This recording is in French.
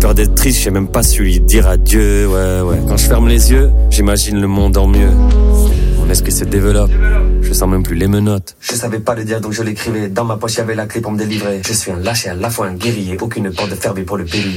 peur d'être triste, j'ai même pas su lui dire adieu. Ouais. Quand je ferme les yeux, j'imagine le monde en mieux. Mon esprit se développe, je sens même plus les menottes. Je savais pas le dire donc je l'écrivais. Dans ma poche y'avait la clé pour me délivrer. Je suis un lâche et à la fois un guerrier. Aucune porte fermée pour le péril.